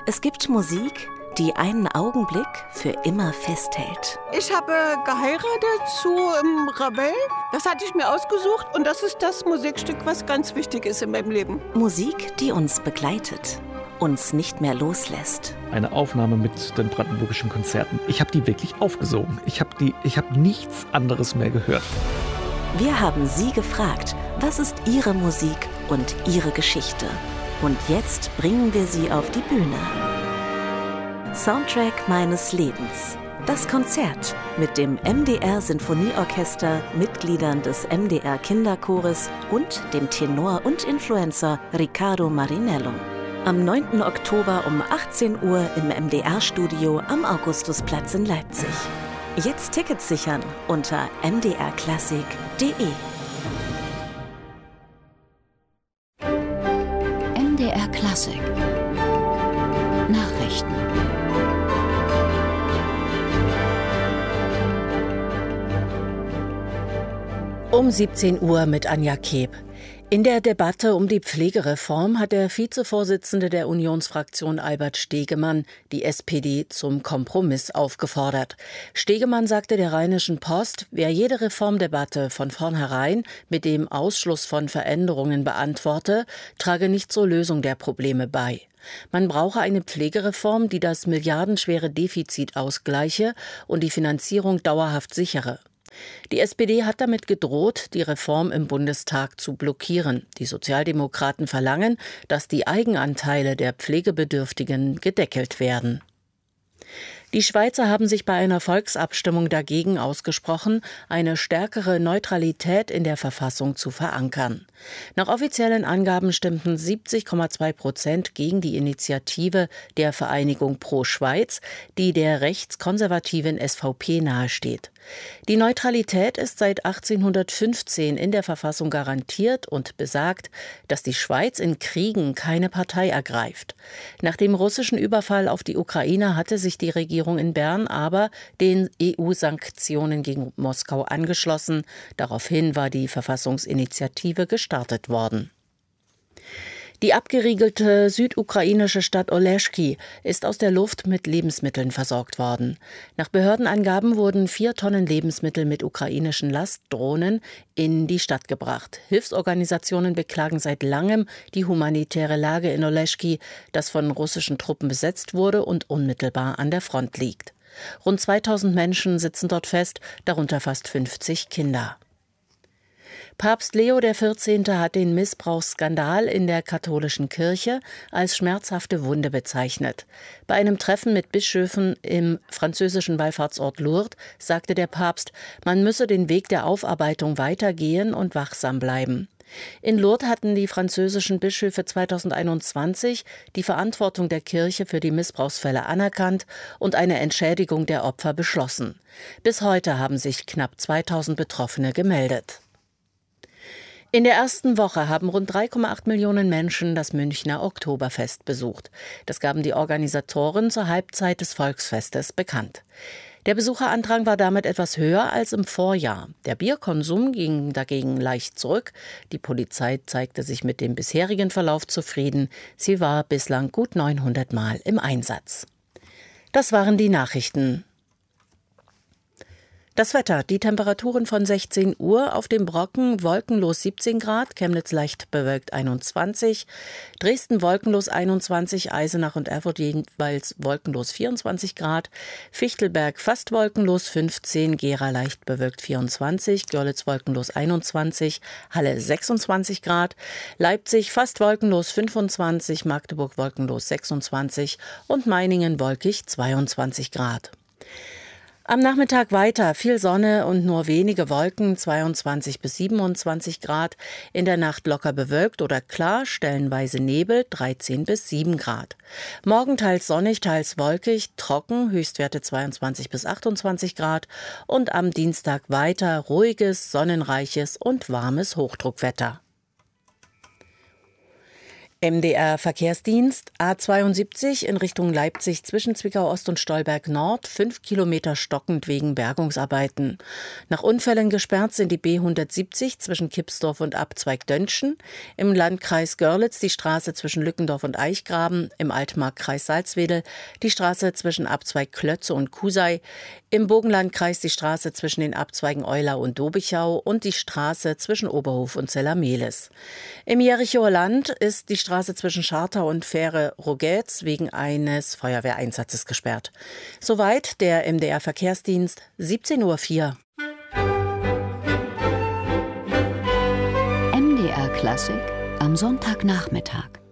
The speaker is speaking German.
Es gibt Musik, die einen Augenblick für immer festhält. Ich habe geheiratet zu Ravel. Das hatte ich mir ausgesucht und das ist das Musikstück, was ganz wichtig ist in meinem Leben. Musik, die uns begleitet, uns nicht mehr loslässt. Eine Aufnahme mit den Brandenburgischen Konzerten. Ich habe die wirklich aufgesogen. Ich habe nichts anderes mehr gehört. Wir haben Sie gefragt, was ist Ihre Musik und Ihre Geschichte? Und jetzt bringen wir sie auf die Bühne. Soundtrack meines Lebens. Das Konzert mit dem MDR Sinfonieorchester, Mitgliedern des MDR Kinderchores und dem Tenor und Influencer Riccardo Marinello. Am 9. Oktober um 18 Uhr im MDR-Studio am Augustusplatz in Leipzig. Jetzt Tickets sichern unter mdrklassik.de. MDR Klassik Nachrichten. Um 17 Uhr mit Anja Keb. In der Debatte um die Pflegereform hat der Vizevorsitzende der Unionsfraktion Albert Stegemann die SPD zum Kompromiss aufgefordert. Stegemann sagte der Rheinischen Post, wer jede Reformdebatte von vornherein mit dem Ausschluss von Veränderungen beantworte, trage nicht zur Lösung der Probleme bei. Man brauche eine Pflegereform, die das milliardenschwere Defizit ausgleiche und die Finanzierung dauerhaft sichere. Die SPD hat damit gedroht, die Reform im Bundestag zu blockieren. Die Sozialdemokraten verlangen, dass die Eigenanteile der Pflegebedürftigen gedeckelt werden. Die Schweizer haben sich bei einer Volksabstimmung dagegen ausgesprochen, eine stärkere Neutralität in der Verfassung zu verankern. Nach offiziellen Angaben stimmten 70,2% gegen die Initiative der Vereinigung Pro Schweiz, die der rechtskonservativen SVP nahesteht. Die Neutralität ist seit 1815 in der Verfassung garantiert und besagt, dass die Schweiz in Kriegen keine Partei ergreift. Nach dem russischen Überfall auf die Ukraine hatte sich die Regierung in Bern aber den EU-Sanktionen gegen Moskau angeschlossen. Daraufhin war die Verfassungsinitiative gestartet worden. Die abgeriegelte südukrainische Stadt Oleschky ist aus der Luft mit Lebensmitteln versorgt worden. Nach Behördenangaben wurden 4 Tonnen Lebensmittel mit ukrainischen Lastdrohnen in die Stadt gebracht. Hilfsorganisationen beklagen seit langem die humanitäre Lage in Oleschky, das von russischen Truppen besetzt wurde und unmittelbar an der Front liegt. Rund 2000 Menschen sitzen dort fest, darunter fast 50 Kinder. Papst Leo XIV. Hat den Missbrauchsskandal in der katholischen Kirche als schmerzhafte Wunde bezeichnet. Bei einem Treffen mit Bischöfen im französischen Wallfahrtsort Lourdes sagte der Papst, man müsse den Weg der Aufarbeitung weitergehen und wachsam bleiben. In Lourdes hatten die französischen Bischöfe 2021 die Verantwortung der Kirche für die Missbrauchsfälle anerkannt und eine Entschädigung der Opfer beschlossen. Bis heute haben sich knapp 2000 Betroffene gemeldet. In der ersten Woche haben rund 3,8 Millionen Menschen das Münchner Oktoberfest besucht. Das gaben die Organisatoren zur Halbzeit des Volksfestes bekannt. Der Besucherandrang war damit etwas höher als im Vorjahr. Der Bierkonsum ging dagegen leicht zurück. Die Polizei zeigte sich mit dem bisherigen Verlauf zufrieden. Sie war bislang gut 900 Mal im Einsatz. Das waren die Nachrichten. Das Wetter, die Temperaturen von 16 Uhr, auf dem Brocken wolkenlos 17 Grad, Chemnitz leicht bewölkt 21, Dresden wolkenlos 21, Eisenach und Erfurt jeweils wolkenlos 24 Grad, Fichtelberg fast wolkenlos 15, Gera leicht bewölkt 24, Görlitz wolkenlos 21, Halle 26 Grad, Leipzig fast wolkenlos 25, Magdeburg wolkenlos 26 und Meiningen wolkig 22 Grad. Am Nachmittag weiter viel Sonne und nur wenige Wolken, 22 bis 27 Grad. In der Nacht locker bewölkt oder klar, stellenweise Nebel, 13 bis 7 Grad. Morgen teils sonnig, teils wolkig, trocken, Höchstwerte 22 bis 28 Grad. Und am Dienstag weiter ruhiges, sonnenreiches und warmes Hochdruckwetter. MDR Verkehrsdienst, A72 in Richtung Leipzig zwischen Zwickau-Ost und Stolberg-Nord, 5 Kilometer stockend wegen Bergungsarbeiten. Nach Unfällen gesperrt sind die B170 zwischen Kipsdorf und Abzweig Dönschen, im Landkreis Görlitz die Straße zwischen Lückendorf und Eichgraben, im Altmarkkreis Salzwedel die Straße zwischen Abzweig Klötze und Kusei, im Burgenlandkreis die Straße zwischen den Abzweigen Euler und Dobichau und die Straße zwischen Oberhof und Zellermehlis. Im Jerichower Land ist die Straße zwischen Schartau und Fähre-Rogetz wegen eines Feuerwehreinsatzes gesperrt. Soweit der MDR Verkehrsdienst, 17:04 Uhr. MDR Klassik am Sonntagnachmittag.